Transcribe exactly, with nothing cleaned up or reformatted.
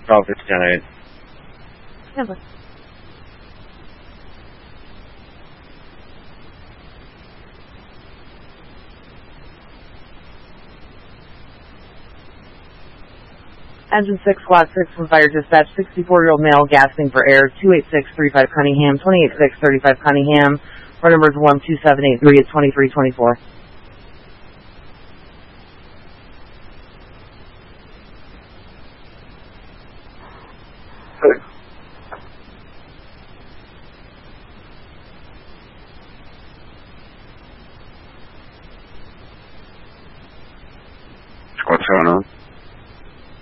Bravo fifty ten eight. Number. Engine six, squad six from Fire Dispatch, sixty-four-year-old male gasping for air, two eight six three five Cunningham, two eight six three five Cunningham. Phone number is one two seven eight three, it's twenty-three twenty-four.